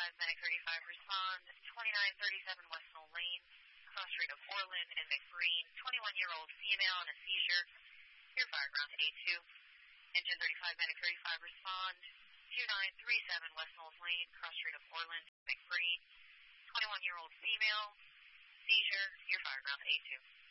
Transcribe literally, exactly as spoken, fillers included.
five, Medic thirty-five, respond, twenty-nine thirty-seven West Knoll Lane, cross street of Orland and McBreen, twenty-one-year-old female in a seizure, your fire ground to A two. Engine thirty-five, Medic thirty-five, respond, two nine three seven West Knowles Lane, cross street of Orland, McBreen, twenty-one-year-old female, seizure, your fire ground to A two.